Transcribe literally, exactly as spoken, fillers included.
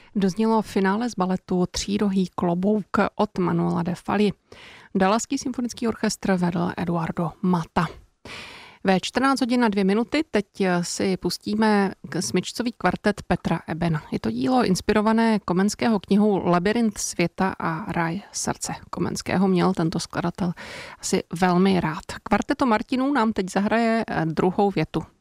Doznělo finále z baletu Třírohý klobouk od Manuela de Falla. Dallasský symfonický orchestr vedl Eduardo Mata. Ve čtrnáct hodin a dvě minuty teď si pustíme smyčcový kvartet Petra Ebena. Je to dílo inspirované Komenského knihou Labyrint světa a ráj srdce. Komenského měl tento skladatel asi velmi rád. Kvarteto Martinů nám teď zahraje druhou větu